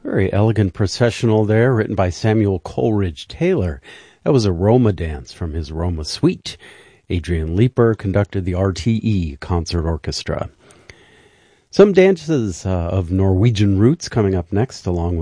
Very elegant processional there, written by Samuel Coleridge Taylor. That was a Roma dance from his Roma Suite. Adrian Leeper conducted the RTE Concert Orchestra. Some dances of Norwegian roots coming up next, along with